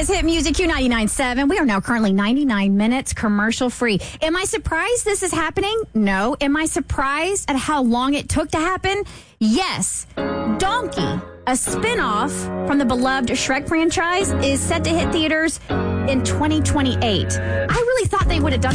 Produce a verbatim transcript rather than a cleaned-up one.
is Hit Music Q ninety-nine point seven. We are now currently ninety-nine minutes commercial free. Am I surprised this is happening? No. Am I surprised at how long it took to happen? Yes. Donkey, a spin-off from the beloved Shrek franchise, is set to hit theaters in twenty twenty-eight. I really thought they would have done